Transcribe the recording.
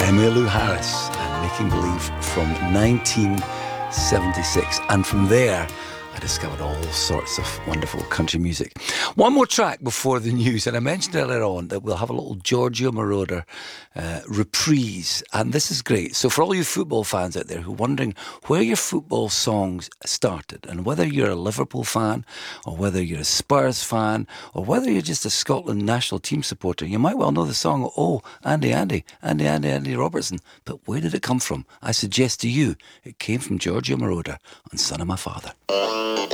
Emmylou Harris and Making Believe from 1976. And from there, I discovered all sorts of wonderful country music. One more track before the news, and I mentioned earlier on that we'll have a little Giorgio Moroder reprise, and this is great. So for all you football fans out there who are wondering where your football songs started, and whether you're a Liverpool fan, or whether you're a Spurs fan, or whether you're just a Scotland national team supporter, you might well know the song, Oh, Andy Robertson. But where did it come from? I suggest to you, it came from Giorgio Moroder on Son of My Father.